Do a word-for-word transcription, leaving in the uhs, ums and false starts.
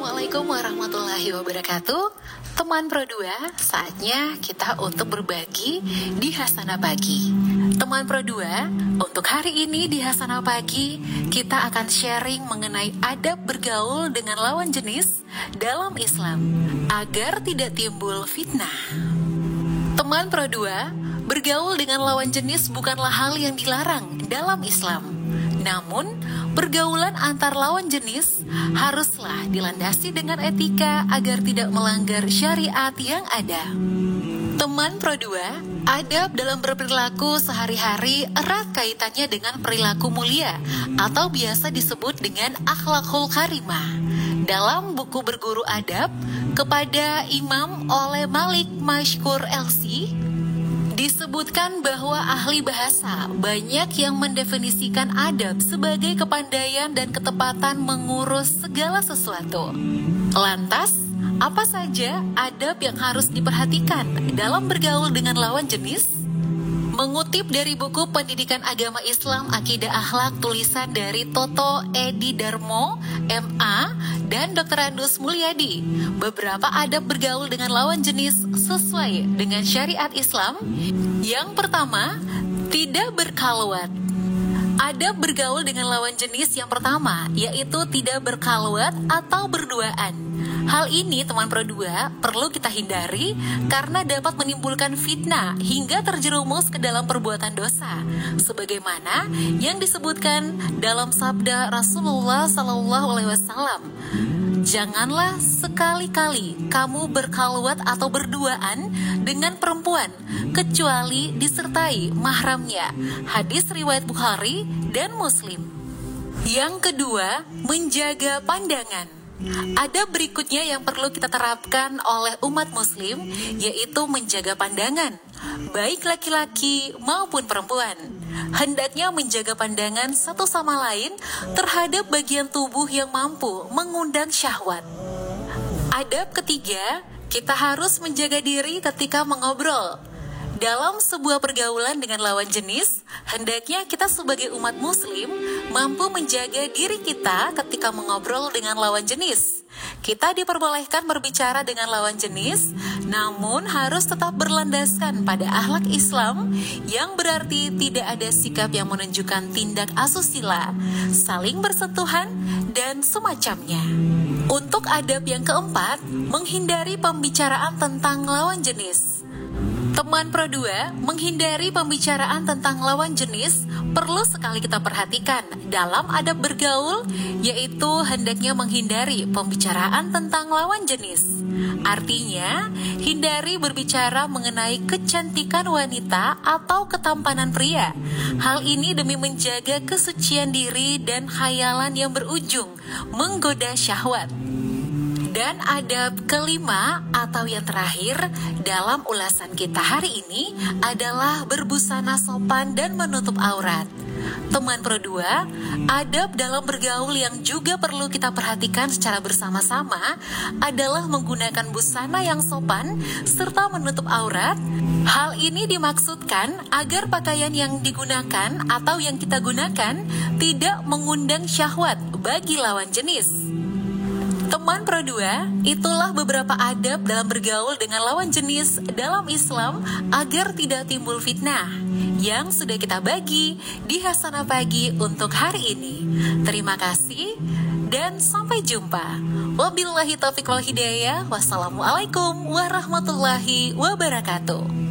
Assalamualaikum warahmatullahi wabarakatuh. Teman Pro dua, saatnya kita untuk berbagi di Hasanah Pagi. Teman Pro dua, untuk hari ini di Hasanah Pagi, kita akan sharing mengenai adab bergaul dengan lawan jenis dalam Islam agar tidak timbul fitnah. Teman Pro dua, bergaul dengan lawan jenis bukanlah hal yang dilarang dalam Islam. Namun, pergaulan antar lawan jenis haruslah dilandasi dengan etika agar tidak melanggar syariat yang ada. Teman Pro dua, adab dalam berperilaku sehari-hari erat kaitannya dengan perilaku mulia atau biasa disebut dengan akhlakul karimah. Dalam buku Berguru Adab kepada Imam oleh Malik Mashkur L C, disebutkan bahwa ahli bahasa banyak yang mendefinisikan adab sebagai kepandaian dan ketepatan mengurus segala sesuatu. Lantas, apa saja adab yang harus diperhatikan dalam bergaul dengan lawan jenis? Mengutip dari buku Pendidikan Agama Islam Akidah Akhlak tulisan dari Toto Edi Darmo, M A, dan doktor Andus Mulyadi, beberapa adab bergaul dengan lawan jenis sesuai dengan syariat Islam. Yang pertama, tidak berkhalwat. Adab bergaul dengan lawan jenis yang pertama, yaitu tidak berkhalwat atau berduaan. Hal ini teman Pro dua perlu kita hindari karena dapat menimbulkan fitnah hingga terjerumus ke dalam perbuatan dosa, sebagaimana yang disebutkan dalam sabda Rasulullah Sallallahu Alaihi Wasallam. Janganlah sekali-kali kamu berkhalwat atau berduaan dengan perempuan kecuali disertai mahramnya. Hadis riwayat Bukhari dan Muslim. Yang kedua, menjaga pandangan. Adab berikutnya yang perlu kita terapkan oleh umat muslim yaitu menjaga pandangan, baik laki-laki maupun perempuan. Hendaknya menjaga pandangan satu sama lain terhadap bagian tubuh yang mampu mengundang syahwat. Adab ketiga, kita harus menjaga diri ketika mengobrol. Dalam sebuah pergaulan dengan lawan jenis, hendaknya kita sebagai umat muslim mampu menjaga diri kita ketika mengobrol dengan lawan jenis. Kita diperbolehkan berbicara dengan lawan jenis, namun harus tetap berlandaskan pada akhlak Islam, yang berarti tidak ada sikap yang menunjukkan tindak asusila, saling bersentuhan, dan semacamnya. Untuk adab yang keempat, menghindari pembicaraan tentang lawan jenis. Teman Pro dua, menghindari pembicaraan tentang lawan jenis perlu sekali kita perhatikan dalam adab bergaul, yaitu hendaknya menghindari pembicaraan tentang lawan jenis. Artinya, hindari berbicara mengenai kecantikan wanita atau ketampanan pria. Hal ini demi menjaga kesucian diri dan khayalan yang berujung menggoda syahwat. Dan adab kelima atau yang terakhir dalam ulasan kita hari ini adalah berbusana sopan dan menutup aurat. Teman Pro dua, adab dalam bergaul yang juga perlu kita perhatikan secara bersama-sama adalah menggunakan busana yang sopan serta menutup aurat. Hal ini dimaksudkan agar pakaian yang digunakan atau yang kita gunakan tidak mengundang syahwat bagi lawan jenis. Teman Pro dua, itulah beberapa adab dalam bergaul dengan lawan jenis dalam Islam agar tidak timbul fitnah yang sudah kita bagi di Hasanah Pagi untuk hari ini. Terima kasih dan sampai jumpa. Wabillahi taufiq wal hidayah. Wassalamualaikum warahmatullahi wabarakatuh.